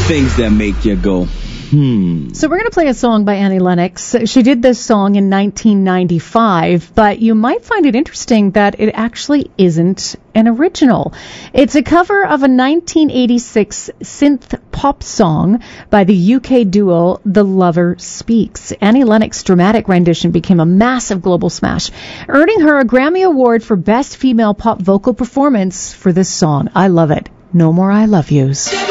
Things that make you go, So we're going to play a song by Annie Lennox. She did this song in 1995, but you might find it interesting that it actually isn't an original. It's a cover of a 1986 synth pop song by the UK duo The Lover Speaks. Annie Lennox's dramatic rendition became a massive global smash, earning her a Grammy Award for Best Female Pop Vocal Performance for this song. I love it. No More I Love Yous.